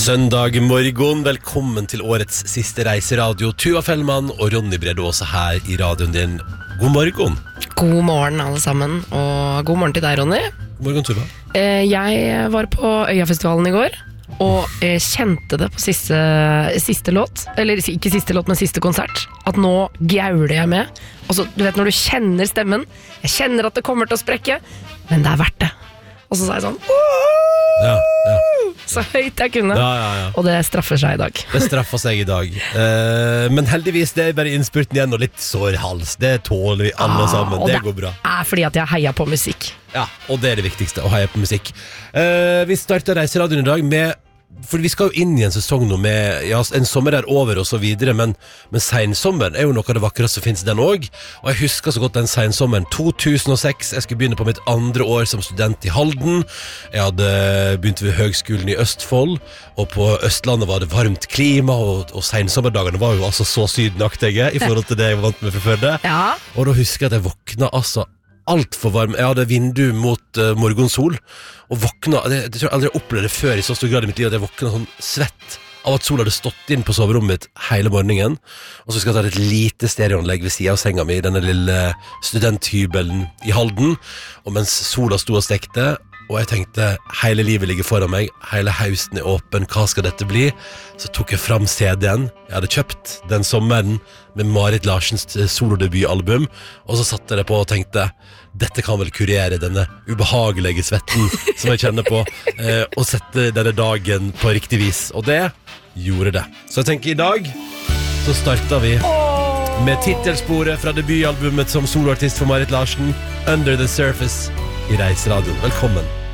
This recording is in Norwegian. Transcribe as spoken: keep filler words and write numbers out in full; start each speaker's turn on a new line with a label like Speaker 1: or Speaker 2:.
Speaker 1: Søndag morgen, velkommen til årets siste reiseradio. Tuva Fellmann og Ronny Brede også her i radioen din. God morgen.
Speaker 2: God morgen alle sammen, og god morgen til deg, Ronny.
Speaker 1: God morgen, Tuva.
Speaker 2: Jeg var på Øyafestivalen i går, og kjente det på siste, siste låt, eller ikke siste låt, men siste konsert, at nå gauler jeg med. Altså, du vet når du kjenner stemmen, jeg kjenner at det kommer til å sprekke, men det er verdt det. Og så sa jeg sånn,
Speaker 1: ja, ja.
Speaker 2: Så høyt jeg kunne,
Speaker 1: ja, ja, ja.
Speaker 2: Og det straffer seg i dag.
Speaker 1: Det straffer seg i dag. uh, Men heldigvis, det er bare innspurten igjen og litt sår hals. Det tåler vi alle ah, sammen, det, det går bra.
Speaker 2: Det er fordi at jeg heier på musikk.
Speaker 1: Ja, og det er det viktigste, å heie på musikk. uh, Vi starter reiseradioen i dag med, for vi skal jo inn i en sesong nå med, ja, en sommer er over og så videre, men, men sensommeren er jo noe av det vakreste som finnes den også. Og jeg husker så godt den sensommeren to tusen og seks. Jeg skulle begynne på mitt andre år som student i Halden. Jeg hadde begynt ved høgskolen i Østfold, og på Østlandet var det varmt klima, og, og sensommerdagene var jo altså så sydenaktige i forhold til det jeg var vant med fra før det.
Speaker 2: Ja.
Speaker 1: Og da husker jeg at jeg våkna altså alt for varm. Jeg hadde vindu mot uh, morgensol, og våkna, det, det tror jeg aldri jeg opplevde det før i så stor grad i mitt liv, at jeg våkna sånn svett av at sol hadde stått inn på soverommet mitt hele morgenen. Og så skal jeg ta et lite stereoanlegg ved siden av senga mi, denne lille studenthybelen i Halden, og mens sola sto og stekte, og jeg tenkte, hele livet ligger foran meg, hele hausten er åpen, hva skal dette bli? Så tok jeg fram C D-en jeg hadde kjøpt den sommeren med Marit Larsens solodebutalbum, og så satte jeg det på og tenkte, dette kan vel kurere denne ubehagelige svetten som jeg kjenner på, eh, og sette denne dagen på riktig vis, og det gjorde det. Så jeg tenker i dag, så starter vi med titelsporet fra debutalbumet som soloartist for Marit Larsen, Under the Surface, i Reiseradioen. Velkommen.